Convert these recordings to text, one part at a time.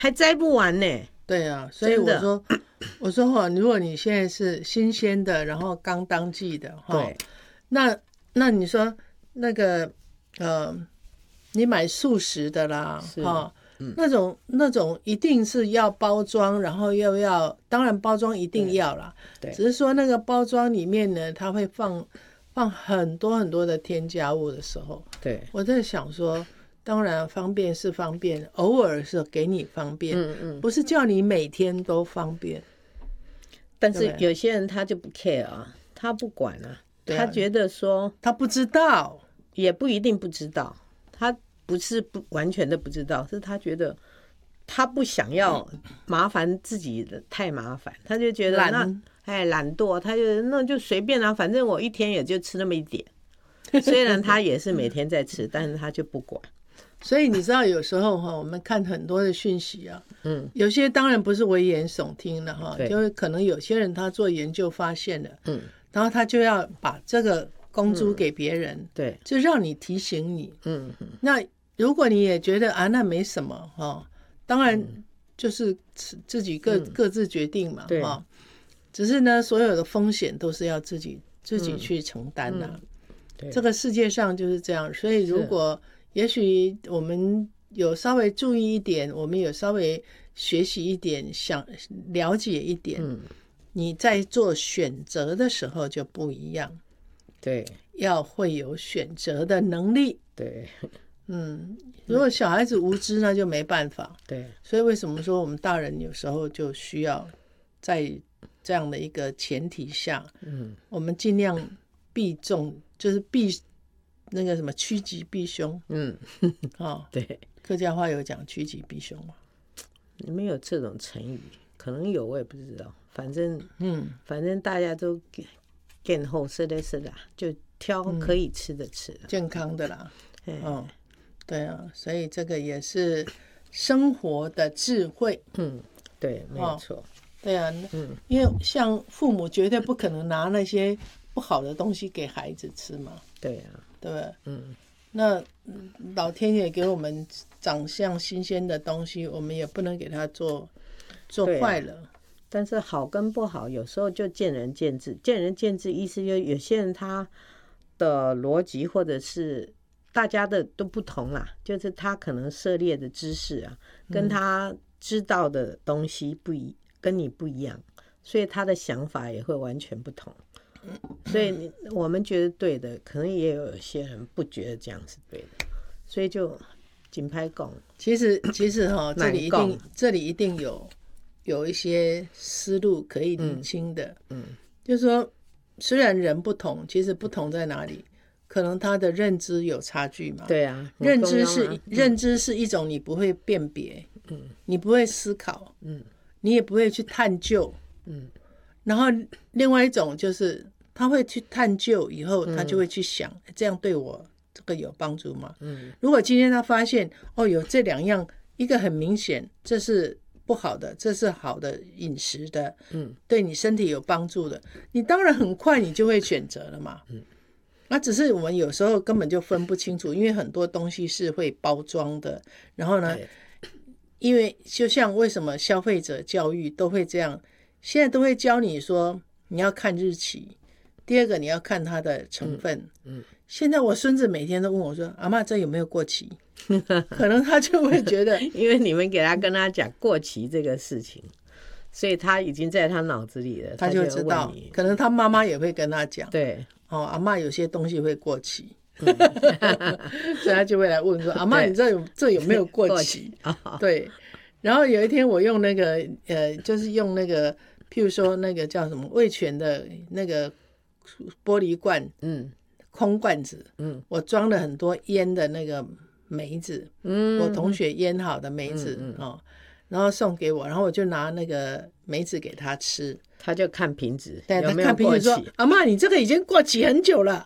还摘不完呢。 对啊，所以我说如果你现在是新鲜的，然后刚当季的对， 那你说那个你买素食的啦，那种一定是要包装，然后又要，当然包装一定要啦， 对， 只是说那个包装里面呢，它会放很多很多的添加物的时候， 对， 我在想说。当然方便是方便，偶尔是给你方便，不是叫你每天都方便。 但是有些人他就不 care 啊，他不管啊，他觉得说他不知道， 也不一定不知道，他不是不完全的不知道，是他觉得他不想要麻烦自己的太麻烦，他就觉得懒惰，他就那就随便啊，反正我一天也就吃那么一点，虽然他也是每天在吃，但是他就不管。 所以你知道有时候我们看很多的讯息啊，有些当然不是危言耸听的哈，就是可能有些人他做研究发现了，然后他就要把这个公诸给别人， 对， 就让你提醒你，那如果你也觉得啊那没什么哈，当然就是自己各自决定嘛，哈，只是呢所有的风险都是要自己去承担的，这个世界上就是这样，所以如果也许我们有稍微注意一点，我们有稍微学习一点，想了解一点，你在做选择的时候就不一样。 对， 要会有选择的能力。 对， 如果小孩子无知，那就没办法。 对， 所以为什么说我们大人有时候就需要在这样的一个前提下，我们尽量避重，就是那个什么趋吉避凶， 对， 客家话有讲趋吉避凶吗？ 你们有这种成语？可能有，我也不知道。反正大家都更后是的，就挑可以吃的吃， 健康的啦。对啊，所以这个也是生活的智慧。 对，没有错。 对啊，因为像父母绝对不可能拿那些不好的东西给孩子吃嘛。 对啊。 对不对？那老天爷给我们长相新鲜的东西，我们也不能给他做坏了。 但是好跟不好，有时候就见仁见智。见仁见智，意思就有些人他的逻辑或者是大家的都不同啦，就是他可能涉猎的知识啊，跟他知道的东西跟你不一样，所以他的想法也会完全不同。所以我们觉得对的，可能也有些人不觉得这样是对的，所以就紧拍讲。 其实这里一定有一些思路可以理清的。就是说虽然人不同，其实不同在哪里？可能他的认知有差距嘛。 对啊， 认知是一种你不会辨别，你不会思考，你也不会去探究，然后另外一种就是他会去探究以后，他就会去想，这样对我这个有帮助吗？如果今天他发现有这两样，一个很明显这是不好的，这是好的饮食的，对你身体有帮助的，你当然很快你就会选择了嘛。那只是我们有时候根本就分不清楚，因为很多东西是会包装的，然后呢，因为就像为什么消费者教育都会这样，现在都会教你说你要看日期，第二个你要看它的成分。现在我孙子每天都问我说：“阿嬷，这有没有过期？”可能他就会觉得， 因为你们跟他讲过期这个事情，所以他已经在他脑子里了， 他就知道。可能他妈妈也会跟他讲， 对， 阿嬷有些东西会过期。所以他就会来问说：“阿嬷，你这有没有过期？”对。然后有一天我用那个就是用那个，譬如说那个叫什么味全的那个玻璃罐，空罐子，我装了很多腌的那个梅子，我同学腌好的梅子，然后送给我，然后我就拿那个梅子给他吃。 他就看瓶子， 对，他看瓶子说：“阿嬷，你这个已经过期很久了。”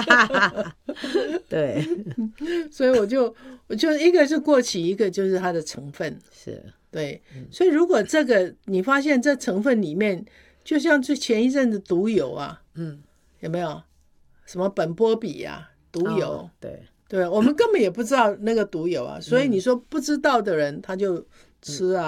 对， 所以我就一个是过期，一个就是它的成分是对。所以如果这个你发现这成分里面，就像最前一阵子毒油啊，有没有什么苯波比啊，毒油？对，我们根本也不知道那个毒油啊，所以你说不知道的人他就吃啊。